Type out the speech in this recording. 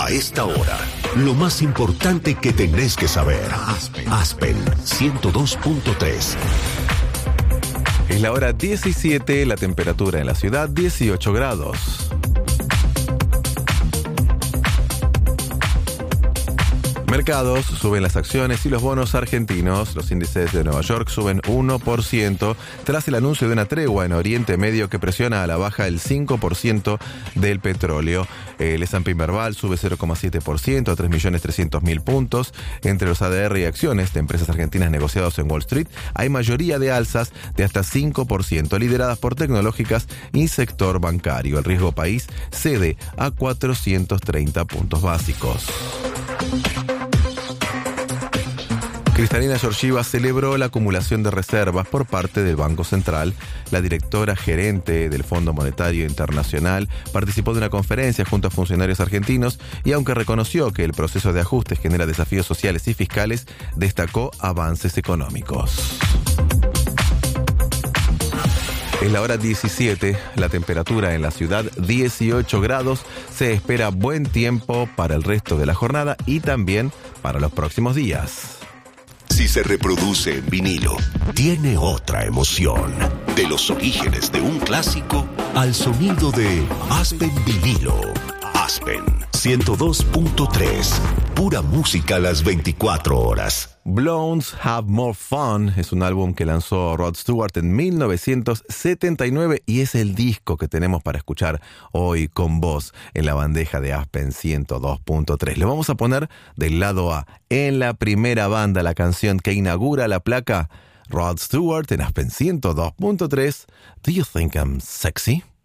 A esta hora, lo más importante que tenés que saber. Aspen 102.3. Es la hora 17, la temperatura en la ciudad 18 grados. Mercados, suben las acciones y los bonos argentinos. Los índices de Nueva York suben 1% tras el anuncio de una tregua en Oriente Medio que presiona a la baja el 5% del petróleo. El S&P Merval sube 0,7% a 3.300.000 puntos. Entre los ADR y acciones de empresas argentinas negociados en Wall Street hay mayoría de alzas de hasta 5%, lideradas por tecnológicas y sector bancario. El riesgo país cede a 430 puntos básicos. Kristalina Georgieva celebró la acumulación de reservas por parte del Banco Central. La directora gerente del Fondo Monetario Internacional participó de una conferencia junto a funcionarios argentinos y, aunque reconoció que el proceso de ajustes genera desafíos sociales y fiscales, destacó avances económicos. Es la hora 17, la temperatura en la ciudad 18 grados. Se espera buen tiempo para el resto de la jornada y también para los próximos días. Si se reproduce en vinilo, tiene otra emoción. De los orígenes de un clásico al sonido de Aspen Vinilo. Aspen 102.3. Pura música a las 24 horas. Blondes Have More Fun es un álbum que lanzó Rod Stewart en 1979 y es el disco que tenemos para escuchar hoy con vos en la bandeja de Aspen 102.3. Le vamos a poner del lado A, en la primera banda, la canción que inaugura la placa. Rod Stewart en Aspen 102.3. Do you think I'm sexy?